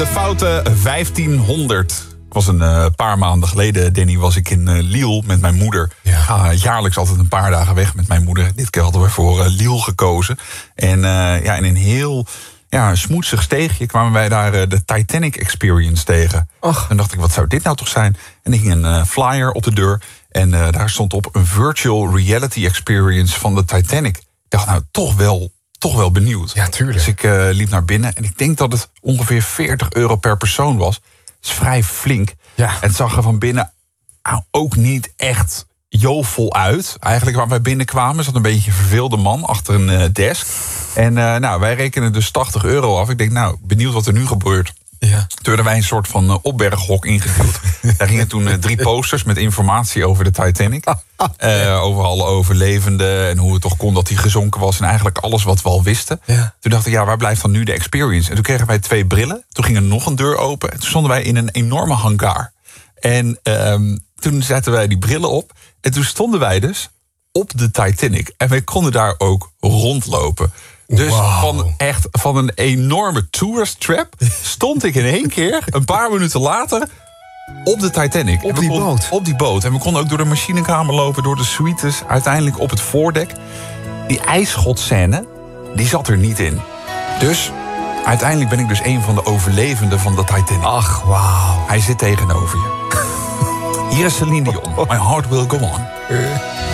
De foute 1500. Ik was een paar maanden geleden, Danny, was ik in Lille met mijn moeder. Ik ga jaarlijks altijd een paar dagen weg met mijn moeder. Dit keer hadden we voor Lille gekozen. En in een heel smoetsig steegje kwamen wij daar de Titanic Experience tegen. Och. En dacht ik, wat zou dit nou toch zijn? En er hing een flyer op de deur. En daar stond op een virtual reality experience van de Titanic. Ik dacht, nou, toch wel benieuwd. Ja, tuurlijk. Dus ik liep naar binnen en ik denk dat het ongeveer €40 per persoon was. Dat is vrij flink. Ja. En het zag er van binnen ook niet echt jovel uit. Eigenlijk waar wij binnenkwamen zat een beetje een verveelde man achter een desk. En wij rekenen dus €80 af. Ik denk, nou, benieuwd wat er nu gebeurt. Ja. Toen werden wij een soort van opberghok ingeduwd. Daar gingen toen 3 posters met informatie over de Titanic. Over alle overlevenden en hoe het toch kon dat hij gezonken was. En eigenlijk alles wat we al wisten. Ja. Toen dacht ik, waar blijft dan nu de experience? En toen kregen wij 2 brillen. Toen ging er nog een deur open. En toen stonden wij in een enorme hangar. En toen zetten wij die brillen op. En toen stonden wij dus op de Titanic. En wij konden daar ook rondlopen. Dus van een enorme tourist trap stond ik in één keer, een paar minuten later, op de Titanic. Op die boot. En we konden ook door de machinekamer lopen, door de suites, uiteindelijk op het voordek. Die ijsschotscène, die zat er niet in. Dus uiteindelijk ben ik dus een van de overlevenden van de Titanic. Ach, wauw. Hij zit tegenover je. Hier is Celine Dion. My heart will go on.